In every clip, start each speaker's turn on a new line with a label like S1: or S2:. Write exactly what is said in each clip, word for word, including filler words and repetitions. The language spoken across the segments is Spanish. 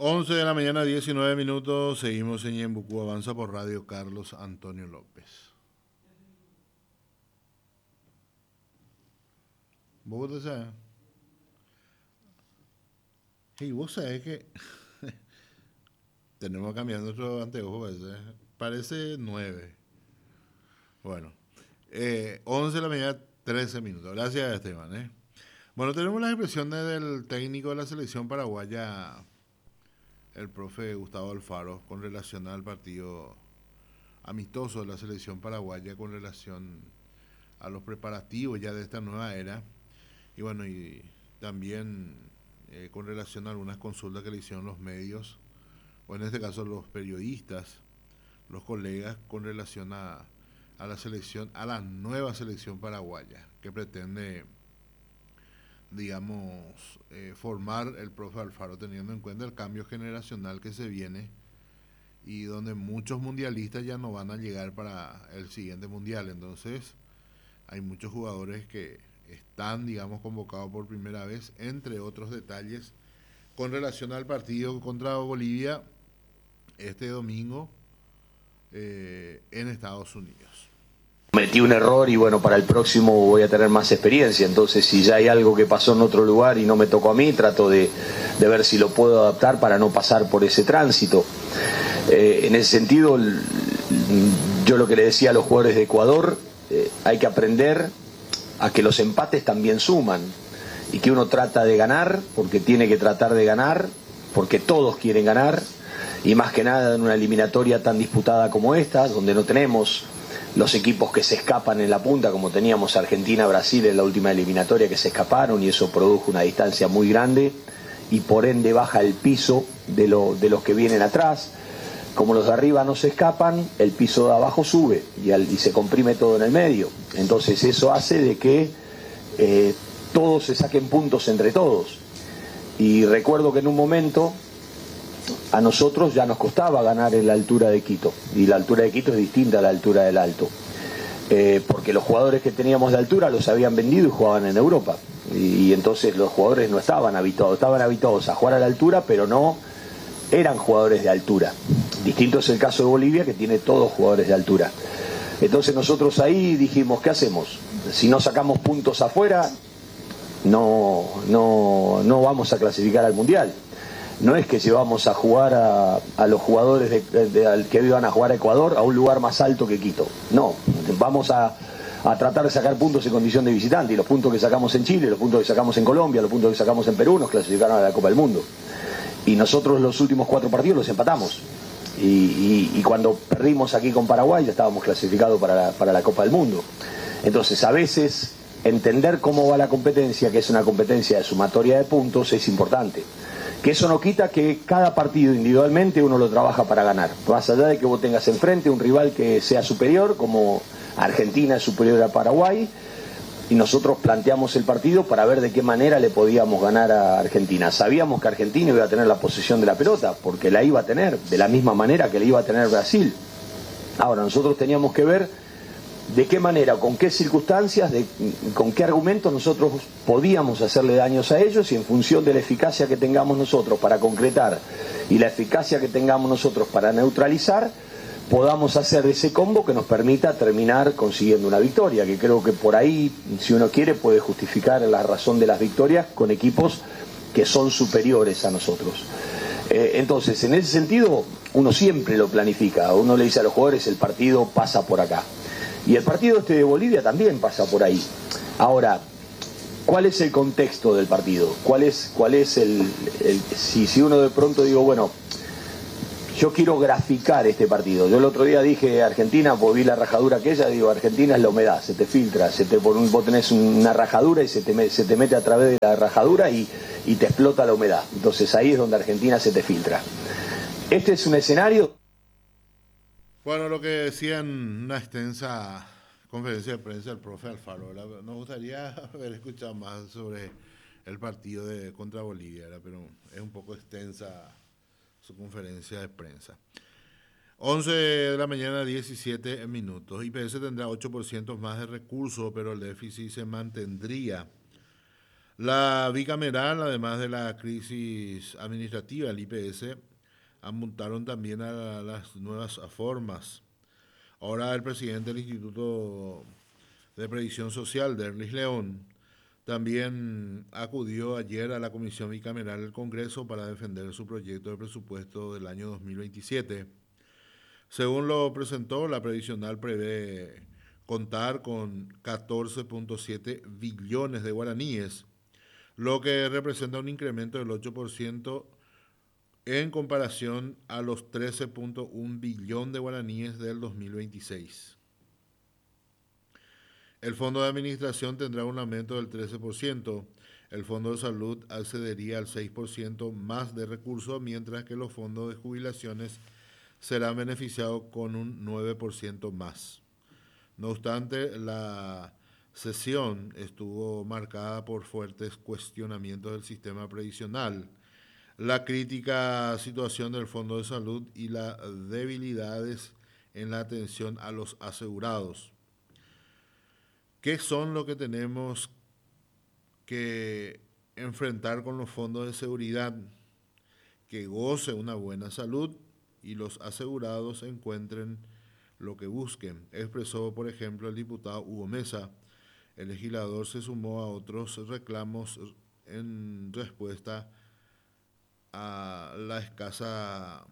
S1: once de la mañana, diecinueve minutos. Seguimos en Ñembucú Avanza por Radio Carlos Antonio López. ¿Vos te sabes? Y vos sabés que tenemos que cambiar nuestro anteojo, parece, parece nueve. Bueno, eh, once de la mañana, trece minutos. Gracias, Esteban. ¿eh? Bueno, tenemos las expresiones del técnico de la selección paraguaya, el profe Gustavo Alfaro, con relación al partido amistoso de la selección paraguaya, con relación a los preparativos ya de esta nueva era. Y bueno, y también eh, con relación a algunas consultas que le hicieron los medios, o en este caso los periodistas, los colegas, con relación a, a la selección, a la nueva selección paraguaya, que pretende, digamos, eh, formar el profe Alfaro, teniendo en cuenta el cambio generacional que se viene y donde muchos mundialistas ya no van a llegar para el siguiente mundial. Entonces, hay muchos jugadores que están, digamos, convocados por primera vez, entre otros detalles, con relación al partido contra Bolivia este domingo eh, en Estados Unidos.
S2: Cometí un error y bueno, para el próximo voy a tener más experiencia, entonces si ya hay algo que pasó en otro lugar y no me tocó a mí, trato de, de ver si lo puedo adaptar para no pasar por ese tránsito. Eh, en ese sentido, yo lo que le decía a los jugadores de Ecuador, eh, hay que aprender a que los empates también suman y que uno trata de ganar porque tiene que tratar de ganar, porque todos quieren ganar, y más que nada en una eliminatoria tan disputada como esta, donde no tenemos los equipos que se escapan en la punta, como teníamos Argentina-Brasil en la última eliminatoria, que se escaparon y eso produjo una distancia muy grande y por ende baja el piso de, lo, de los que vienen atrás. Como los de arriba no se escapan, el piso de abajo sube y, al, y se comprime todo en el medio. Entonces eso hace de que eh, todos se saquen puntos entre todos. Y recuerdo que en un momento a nosotros ya nos costaba ganar en la altura de Quito, y la altura de Quito es distinta a la altura del Alto, eh, porque los jugadores que teníamos de altura los habían vendido y jugaban en Europa, y, y entonces los jugadores no estaban habituados, estaban habituados a jugar a la altura, pero no eran jugadores de altura. Distinto es el caso de Bolivia, que tiene todos jugadores de altura. Entonces nosotros ahí dijimos, ¿qué hacemos? Si no sacamos puntos afuera, no, no, no vamos a clasificar al Mundial. No es que llevamos a jugar a, a los jugadores de, de, de, que iban a jugar a Ecuador a un lugar más alto que Quito. No, vamos a, a tratar de sacar puntos en condición de visitante, y los puntos que sacamos en Chile, los puntos que sacamos en Colombia, los puntos que sacamos en Perú nos clasificaron a la Copa del Mundo. Y nosotros los últimos cuatro partidos los empatamos. Y, y, y cuando perdimos aquí con Paraguay ya estábamos clasificados para la, para la Copa del Mundo. Entonces a veces entender cómo va la competencia, que es una competencia de sumatoria de puntos, es importante. Que eso no quita que cada partido individualmente uno lo trabaja para ganar. Más allá de que vos tengas enfrente un rival que sea superior, como Argentina es superior a Paraguay, y nosotros planteamos el partido para ver de qué manera le podíamos ganar a Argentina. Sabíamos que Argentina iba a tener la posesión de la pelota, porque la iba a tener, de la misma manera que la iba a tener Brasil. Ahora, nosotros teníamos que ver de qué manera, con qué circunstancias, de, con qué argumentos nosotros podíamos hacerle daños a ellos, y en función de la eficacia que tengamos nosotros para concretar y la eficacia que tengamos nosotros para neutralizar, podamos hacer ese combo que nos permita terminar consiguiendo una victoria, que creo que por ahí, si uno quiere, puede justificar la razón de las victorias con equipos que son superiores a nosotros. Eh, entonces, en ese sentido, uno siempre lo planifica, uno le dice a los jugadores, el partido pasa por acá. Y el partido este de Bolivia también pasa por ahí. Ahora, ¿cuál es el contexto del partido? ¿Cuál es, cuál es el, el si, si uno de pronto digo, bueno, yo quiero graficar este partido? Yo el otro día dije Argentina, pues vi la rajadura aquella, digo, Argentina es la humedad, se te filtra, se te, vos tenés una rajadura y se te, se te mete a través de la rajadura y, y te explota la humedad. Entonces ahí es donde Argentina se te filtra. Este es un escenario...
S1: Bueno, lo que decía en una extensa conferencia de prensa del profe Alfaro, ¿verdad? Nos gustaría haber escuchado más sobre el partido de contra Bolivia, ¿verdad? Pero es un poco extensa su conferencia de prensa. once de la mañana, diecisiete minutos. I P S tendrá ocho por ciento más de recursos, pero el déficit se mantendría La bicameral, además de la crisis administrativa, el I P S, apuntaron también a las nuevas formas. Ahora el presidente del Instituto de Previsión Social, Derlis León, también acudió ayer a la Comisión Bicameral del Congreso para defender su proyecto de presupuesto del año dos mil veintisiete. Según lo presentó, la previsional prevé contar con catorce punto siete billones de guaraníes, lo que representa un incremento del ocho por ciento en comparación a los trece punto uno billón de guaraníes del dos mil veintiséis. El Fondo de Administración tendrá un aumento del trece por ciento. El Fondo de Salud accedería al seis por ciento más de recursos, mientras que los fondos de jubilaciones serán beneficiados con un nueve por ciento más. No obstante, la sesión estuvo marcada por fuertes cuestionamientos del sistema previsional, la crítica situación del Fondo de Salud y las debilidades en la atención a los asegurados. ¿Qué son lo que tenemos que enfrentar con los fondos de seguridad? Que goce una buena salud y los asegurados encuentren lo que busquen, expresó, por ejemplo, el diputado Hugo Mesa. El legislador se sumó a otros reclamos en respuesta a la escasa,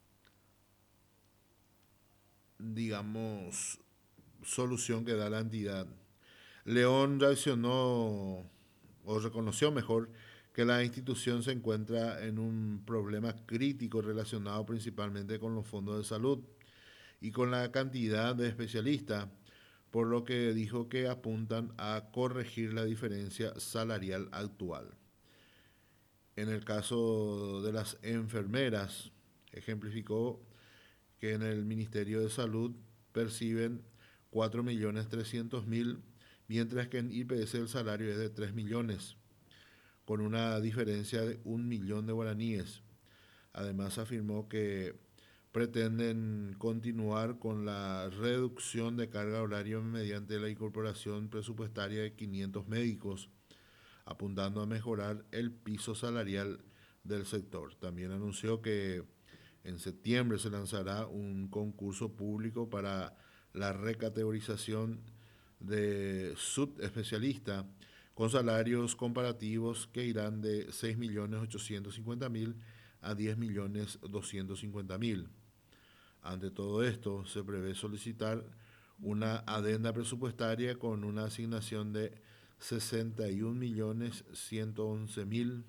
S1: digamos, solución que da la entidad. León reaccionó o reconoció mejor que la institución se encuentra en un problema crítico relacionado principalmente con los fondos de salud y con la cantidad de especialistas, por lo que dijo que apuntan a corregir la diferencia salarial actual. En el caso de las enfermeras, ejemplificó que en el Ministerio de Salud perciben cuatro millones trescientos mil, mientras que en I P S el salario es de tres millones, con una diferencia de un millón de guaraníes. Además afirmó que pretenden continuar con la reducción de carga horaria mediante la incorporación presupuestaria de quinientos médicos, apuntando a mejorar el piso salarial del sector. También anunció que en septiembre se lanzará un concurso público para la recategorización de subespecialistas con salarios comparativos que irán de seis millones ochocientos cincuenta mil a diez millones doscientos cincuenta mil. Ante todo esto, se prevé solicitar una adenda presupuestaria con una asignación de sesenta y un millones ciento once mil.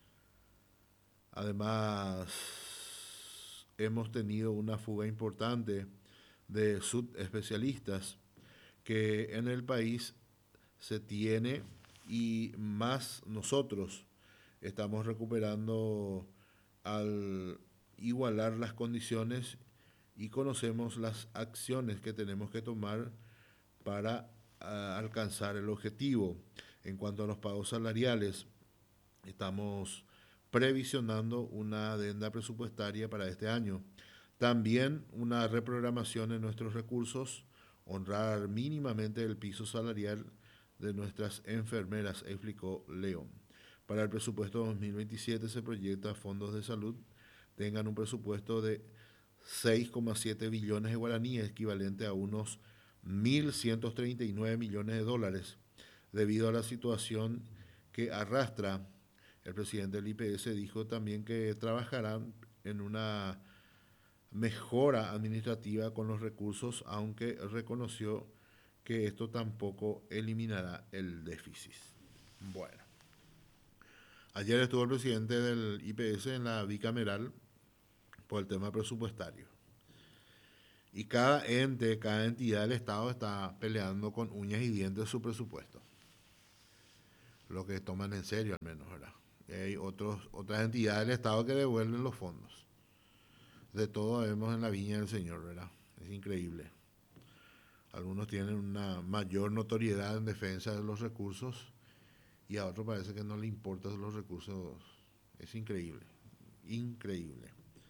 S1: Además, hemos tenido una fuga importante de subespecialistas que en el país se tiene, y más nosotros estamos recuperando al igualar las condiciones y conocemos las acciones que tenemos que tomar para uh, alcanzar el objetivo. En cuanto a los pagos salariales, estamos previsionando una adenda presupuestaria para este año. También una reprogramación en nuestros recursos, honrar mínimamente el piso salarial de nuestras enfermeras, explicó León. Para el presupuesto dos mil veintisiete se proyecta fondos de salud tengan un presupuesto de seis coma siete billones de guaraníes, equivalente a unos mil ciento treinta y nueve millones de dólares, debido a la situación que arrastra. El presidente del I P S dijo también que trabajarán en una mejora administrativa con los recursos, aunque reconoció que esto tampoco eliminará el déficit. Bueno, ayer estuvo el presidente del I P S en la bicameral por el tema presupuestario. Y cada ente, cada entidad del Estado está peleando con uñas y dientes su presupuesto. Lo que toman en serio al menos, ¿verdad? Y hay otros, otras entidades del Estado que devuelven los fondos. De todo vemos en la viña del Señor, ¿verdad? Es increíble. Algunos tienen una mayor notoriedad en defensa de los recursos y a otros parece que no le importan los recursos. Es increíble, increíble.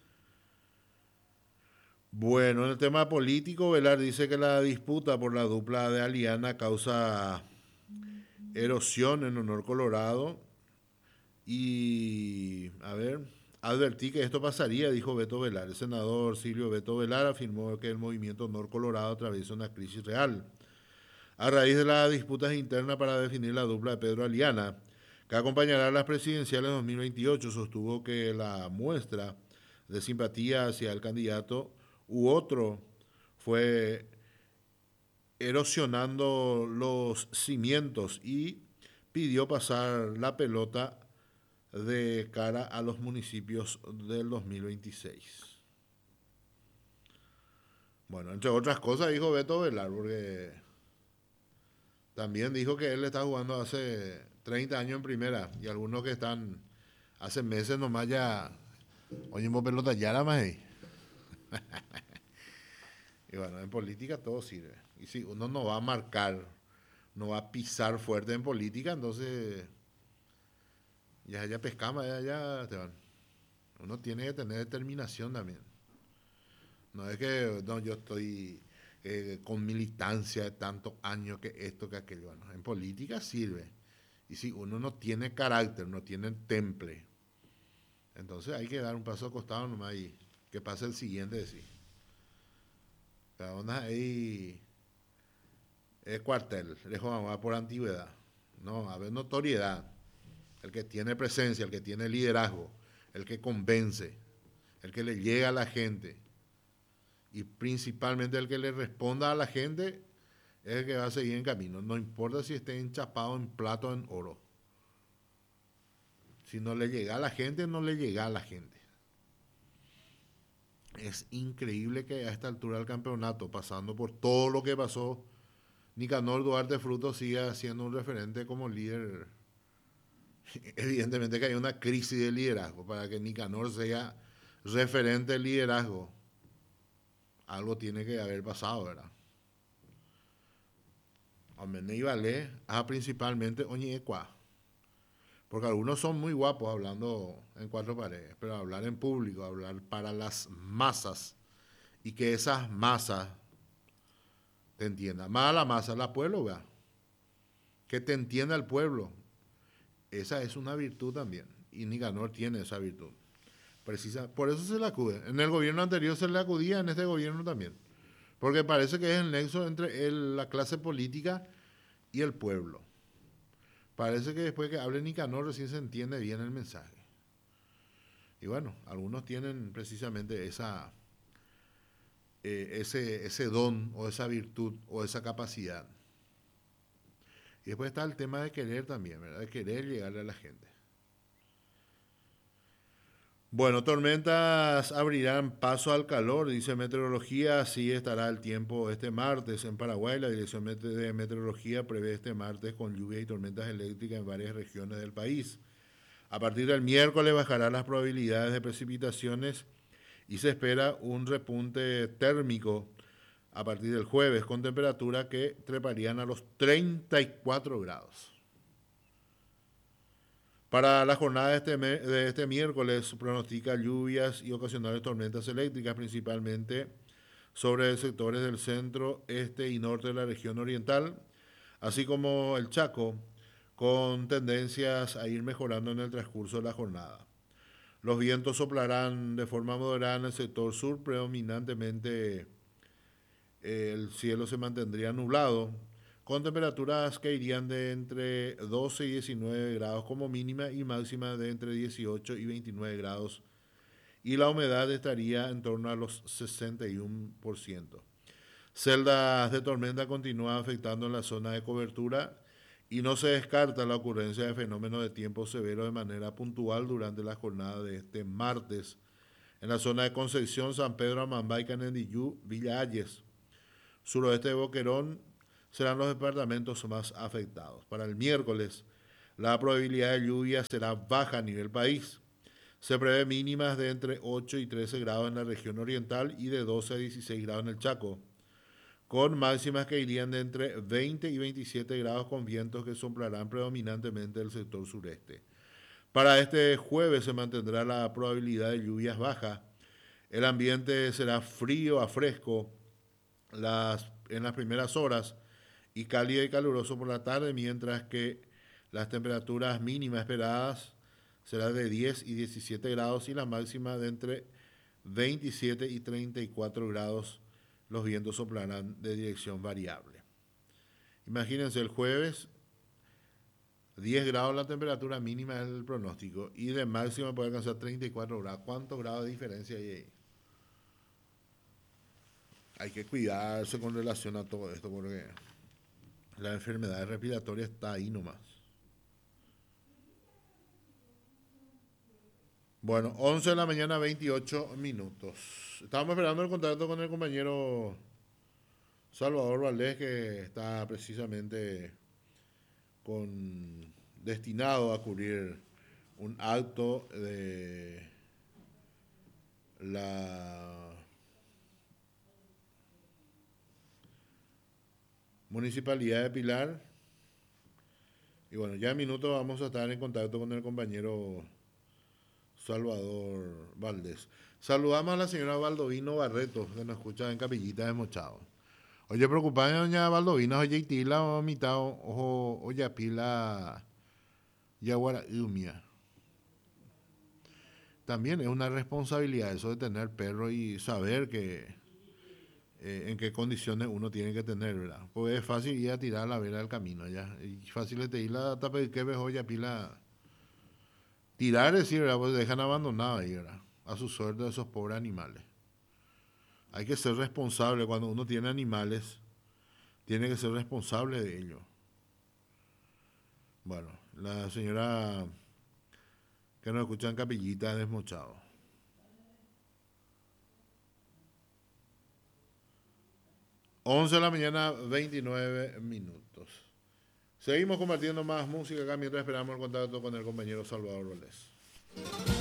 S1: Bueno, en el tema político, Velar dice que la disputa por la dupla de Aliana causa erosión en Honor Colorado. Y, a ver, advertí que esto pasaría, dijo Beto Velar. El senador Silvio Beto Velar afirmó que el movimiento Honor Colorado atraviesa una crisis real a raíz de las disputas internas para definir la dupla de Pedro Aliana, que acompañará a las presidenciales dos mil veintiocho. Sostuvo que la muestra de simpatía hacia el candidato u otro fue erosionando los cimientos y pidió pasar la pelota de cara a los municipios del dos mil veintiséis. Bueno, entre otras cosas dijo Beto Velar, porque también dijo que él está jugando hace treinta años en primera y algunos que están hace meses nomás ya, oye, pelota ya la más ahí. Y bueno, en política todo sirve. Y si uno no va a marcar, no va a pisar fuerte en política, entonces ya, ya pescamos, ya, ya te van. Uno tiene que tener determinación también. No es que no, yo estoy eh, con militancia de tantos años que esto, que aquello. Bueno, en política sirve. Y si uno no tiene carácter, no tiene temple, entonces hay que dar un paso acostado nomás y que pase el siguiente de sí. Cada una ahí es cuartel, lejos vamos por antigüedad. No, a ver, notoriedad. El que tiene presencia, el que tiene liderazgo, el que convence, el que le llega a la gente y principalmente el que le responda a la gente es el que va a seguir en camino. No importa si esté enchapado en plata o en oro. Si no le llega a la gente, no le llega a la gente. Es increíble que a esta altura del campeonato, pasando por todo lo que pasó, Nicanor Duarte Frutos siga siendo un referente como líder. Evidentemente que hay una crisis de liderazgo. Para que Nicanor sea referente de liderazgo, algo tiene que haber pasado, ¿verdad? Amene y Valé, ah, principalmente Oñecuá. Porque algunos son muy guapos hablando en cuatro paredes, pero hablar en público, hablar para las masas y que esas masas te entiendan. Más a la masa, la pueblo, ¿verdad? Que te entienda el pueblo. Esa es una virtud también. Y Nicanor tiene esa virtud. Precisa, por eso se le acude. En el gobierno anterior se le acudía, en este gobierno también. Porque parece que es el nexo entre el, la clase política y el pueblo. Parece que después que hable Nicanor recién se entiende bien el mensaje. Y bueno, algunos tienen precisamente esa, eh, ese, ese don o esa virtud o esa capacidad. Y después está el tema de querer también, ¿verdad? De querer llegarle a la gente. Bueno, tormentas abrirán paso al calor, dice Meteorología. Así estará el tiempo este martes en Paraguay. La Dirección de Meteorología prevé este martes con lluvia y tormentas eléctricas en varias regiones del país. A partir del miércoles bajarán las probabilidades de precipitaciones y se espera un repunte térmico a partir del jueves con temperaturas que treparían a los treinta y cuatro grados. Para la jornada de este, de este miércoles pronostica lluvias y ocasionales tormentas eléctricas, principalmente sobre sectores del centro, este y norte de la región oriental, así como el Chaco, con tendencias a ir mejorando en el transcurso de la jornada. Los vientos soplarán de forma moderada en el sector sur, predominantemente el cielo se mantendría nublado, con temperaturas que irían de entre doce y diecinueve grados como mínima y máxima de entre dieciocho y veintinueve grados, y la humedad estaría en torno a los sesenta y uno por ciento. Celdas de tormenta continúan afectando en la zona de cobertura y no se descarta la ocurrencia de fenómenos de tiempo severo de manera puntual durante la jornada de este martes. En la zona de Concepción, San Pedro, Amambay, Canendillú, Villa Ayes, suroeste de Boquerón, serán los departamentos más afectados. Para el miércoles, la probabilidad de lluvia será baja a nivel país. Se prevé mínimas de entre ocho y trece grados en la región oriental y de doce a dieciséis grados en el Chaco, con máximas que irían de entre veinte y veintisiete grados con vientos que soplarán predominantemente del sector sureste. Para este jueves se mantendrá la probabilidad de lluvias bajas. El ambiente será frío a fresco las, en las primeras horas y cálido y caluroso por la tarde, mientras que las temperaturas mínimas esperadas serán de diez y diecisiete grados y la máxima de entre veintisiete y treinta y cuatro grados. Los vientos soplarán de dirección variable. Imagínense, el jueves diez grados la temperatura mínima es el pronóstico y de máxima puede alcanzar treinta y cuatro grados. ¿Cuántos grados de diferencia hay ahí? Hay que cuidarse con relación a todo esto porque la enfermedad respiratoria está ahí nomás. Bueno, once de la mañana, veintiocho minutos. Estábamos esperando el contacto con el compañero Salvador Valdés, que está precisamente con, destinado a cubrir un acto de la Municipalidad de Pilar. Y bueno, ya en minutos vamos a estar en contacto con el compañero Salvador Valdés. Saludamos a la señora Baldovino Barreto, que nos escucha en Capillita de Mochado. Oye, preocupada doña Baldovino, oye, tila, mitad, ojo, oye, pila, yaguara, umia. También es una responsabilidad eso de tener perro y saber que eh, en qué condiciones uno tiene que tener, ¿verdad? Porque es fácil ir a tirar a la vera del camino, ya. Y fácil es ir a tapar que ves, oye, pila. Tirar, decir, ¿verdad? Pues dejan abandonados ahí, ¿verdad? A su suerte de esos pobres animales. Hay que ser responsable. Cuando uno tiene animales, tiene que ser responsable de ellos. Bueno, la señora que nos escucha en Capillita Desmochado. once de la mañana, veintinueve minutos. Seguimos compartiendo más música acá mientras esperamos el contacto con el compañero Salvador Valdés.